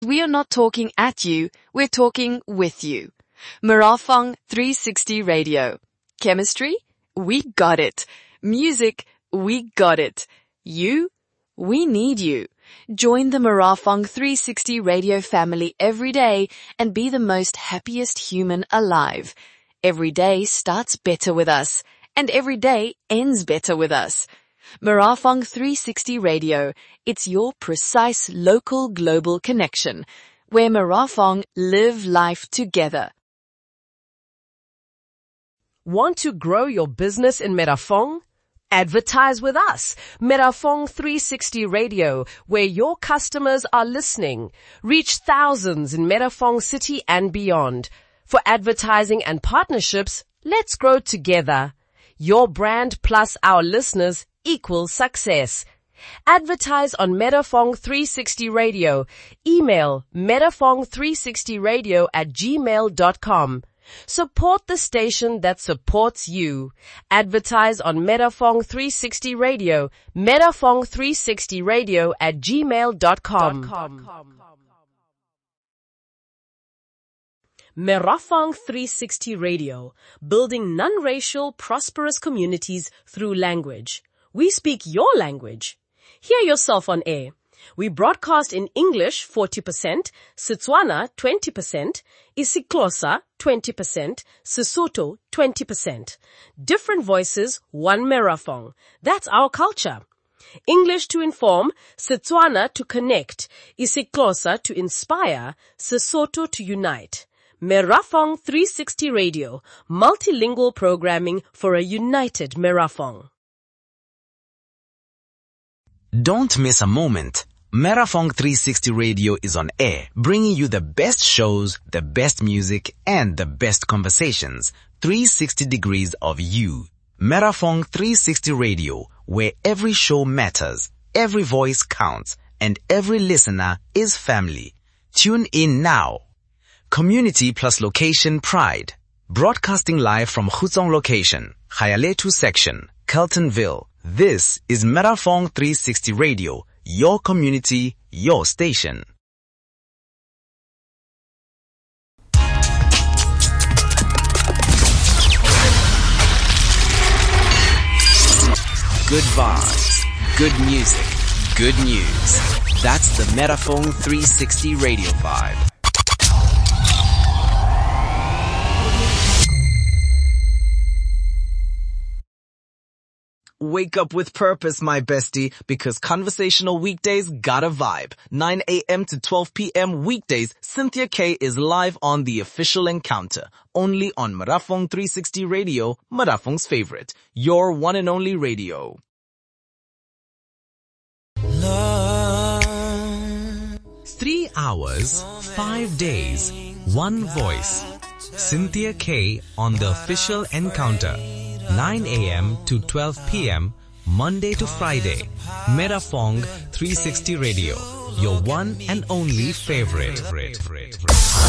We are not talking at you, we're talking with you. Marafong 360 Radio. Chemistry? We got it. Music? We got it. You? We need you. Join the Marafong 360 Radio family every day and be the most happiest human alive. Every day starts better with us, and every day ends better with us. Marafong 360 Radio, it's your precise local global connection, where Marafong live life together. Want to grow your business in Marafong? Advertise with us, Marafong 360 Radio, where your customers are listening. Reach thousands in Marafong City and beyond. For advertising and partnerships, let's grow together. Your brand plus our listeners equals success. Advertise on Marafong 360 Radio. Email marafong360radio@gmail.com. Support the station that supports you. Advertise on Marafong 360 Radio. marafong360radio@gmail.com. Marafong 360 Radio, building non-racial, prosperous communities through language. We speak your language. Hear yourself on air. We broadcast in English 40%, Setswana 20%, isiXhosa 20%, Sesotho 20%. Different voices, one Marafong. That's our culture. English to inform, Setswana to connect, isiXhosa to inspire, Sesotho to unite. Marafong 360 Radio, multilingual programming for a united Marafong. Don't miss a moment. Marafong 360 Radio is on air, bringing you the best shows, the best music, and the best conversations. 360 degrees of you. Marafong 360 Radio, where every show matters, every voice counts, and every listener is family. Tune in now. Community plus location pride. Broadcasting live from Khutsong location, Khayaletu section, Keltonville. This is Marafong 360 Radio, your community, your station. Good vibes, good music, good news. That's the Marafong 360 Radio vibe. Wake up with purpose, my bestie, because conversational weekdays got a vibe. 9 a.m. to 12 p.m. weekdays, Cynthia K is live on The Official Encounter, only on Marafong 360 Radio, Marafong's favorite, your one and only radio. 3 hours, 5 days, one voice. Cynthia K on The Official Encounter. 9 a.m. to 12 p.m. Monday to Friday. Marafong 360 Radio, your one and only favorite.